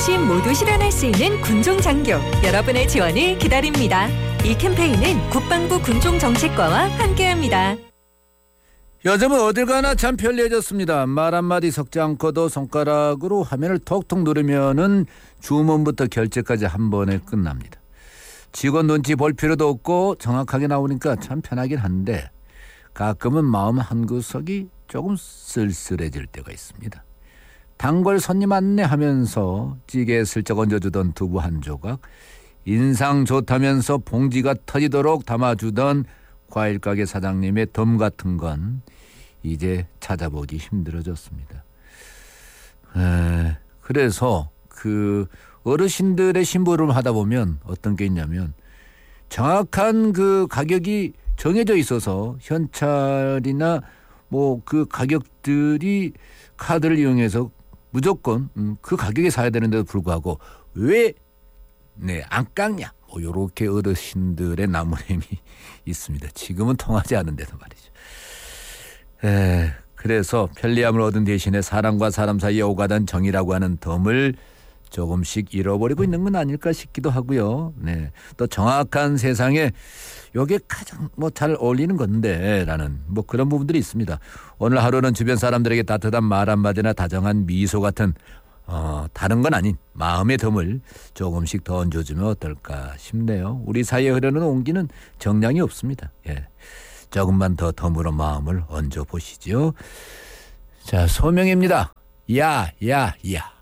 어르신 모두 실현할 수 있는 군종장교 여러분의 지원을 기다립니다. 이 캠페인은 국방부 군종정책과와 함께합니다. 요즘은 어딜 가나 참 편리해졌습니다. 말 한마디 섞지 않고도 손가락으로 화면을 톡톡 누르면은 주문부터 결제까지 한 번에 끝납니다. 직원 눈치 볼 필요도 없고 정확하게 나오니까 참 편하긴 한데 가끔은 마음 한구석이 조금 쓸쓸해질 때가 있습니다. 단골 손님 안내하면서 찌개에 슬쩍 얹어주던 두부 한 조각, 인상 좋다면서 봉지가 터지도록 담아주던 과일가게 사장님의 덤 같은 건 이제 찾아보기 힘들어졌습니다. 그래서 그 어르신들의 심부름을 하다 보면 어떤 게 있냐면 정확한 그 가격이 정해져 있어서 현찰이나 뭐 그 가격들이 카드를 이용해서 무조건 그 가격에 사야 되는데도 불구하고 왜 안 깎냐 뭐 요렇게 어르신들의 나무냄이 있습니다. 지금은 통하지 않은데도 말이죠. 그래서 편리함을 얻은 대신에 사람과 사람 사이에 오가던 정이라고 하는 덤을 조금씩 잃어버리고 있는 건 아닐까 싶기도 하고요. 네. 또 정확한 세상에 이게 가장 잘 어울리는 건데 라는 그런 부분들이 있습니다. 오늘 하루는 주변 사람들에게 따뜻한 말 한마디나 다정한 미소 같은 다른 건 아닌 마음의 덤을 조금씩 더 얹어주면 어떨까 싶네요. 우리 사이에 흐르는 온기는 정량이 없습니다. 조금만 더 덤으로 마음을 얹어보시죠. 자, 소명입니다. 야.